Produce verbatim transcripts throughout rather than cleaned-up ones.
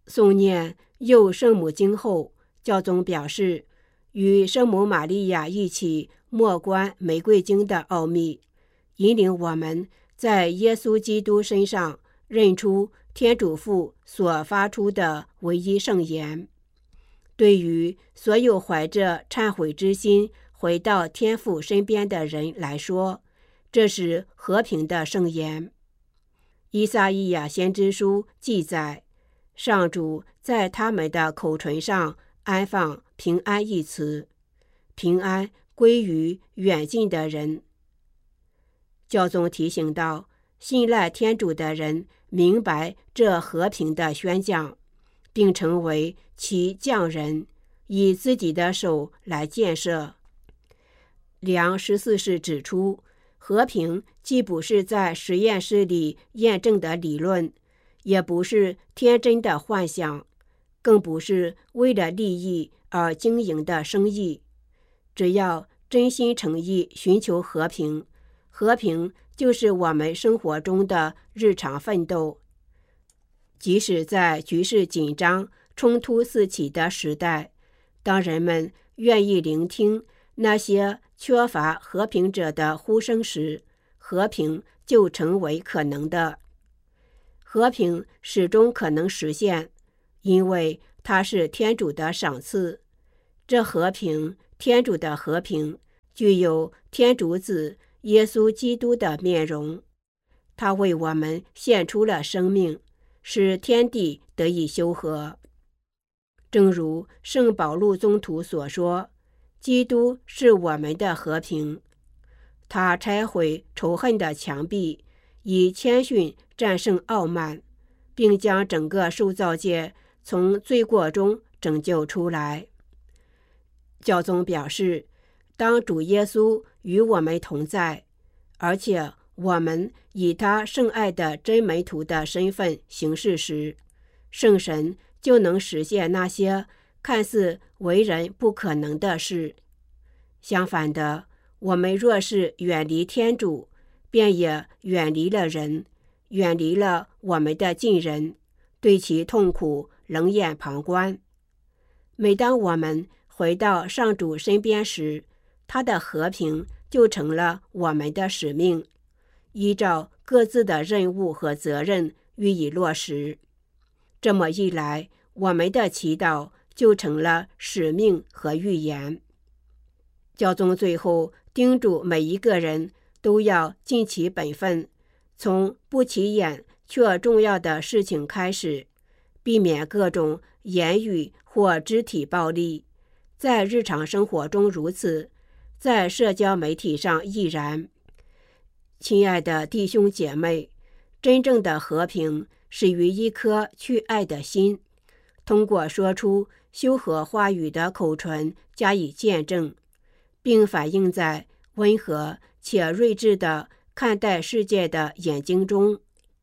诵念又圣母经后，教宗表示，与圣母玛利亚一起默观玫瑰经的奥秘，引领我们在耶稣基督身上认出天主父所发出的唯一圣言。对于所有怀着忏悔之心回到天父身边的人来说，这是和平的圣言。依撒意亚先知书记载，上主在他们的口唇上安放平安一词，平安归于远近的人。教宗提醒道，信赖天主的人明白这和平的宣讲，并成为其匠人，以自己的手来建设。良十四世指出，和平既不是在实验室里验证的理论，也不是天真的幻想，更不是为了利益而经营的生意。只要真心诚意寻求和平，和平就是我们生活中的日常奋斗。即使在局势紧张、冲突四起的时代，当人们愿意聆听那些缺乏和平者的呼声时，和平就成为可能的。和平始终可能实现，因为它是天主的赏赐。这和平，天主的和平，具有天主子耶稣基督的面容。他为我们献出了生命，使天地得以修和。正如圣保禄宗徒所说，基督是我们的和平。他拆毁仇恨的墙壁，以谦逊战胜傲慢，并将整个受造界从罪过中拯救出来。教宗表示，当主耶稣与我们同在，而且我们以他圣爱的真门徒的身份行事时，圣神就能实现那些看似为人不可能的事。相反的，我们若是远离天主，便也远离了人，远离了我们的近人，对其痛苦冷眼旁观。每当我们回到上主身边时，他的和平就成了我们的使命，依照各自的任务和责任予以落实。这么一来，我们的祈祷就成了使命和预言。教宗最后叮嘱每一个人都要尽其本分，从不起眼却重要的事情开始，避免各种言语或肢体暴力。在日常生活中如此，在社交媒体上亦然。亲爱的弟兄姐妹，真正的和平始于一颗去爱的心，通过说出修和话语的口唇加以见证，并反映在温和且睿智的看待世界的眼睛中。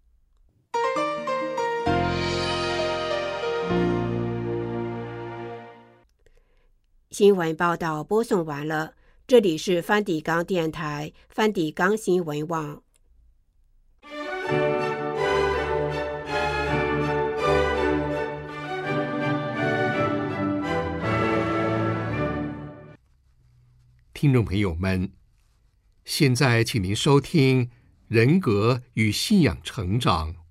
新闻报道播送完了，这里是梵蒂冈电台梵蒂冈新闻网。 听众朋友们，现在请您收听《人格与信仰成长》，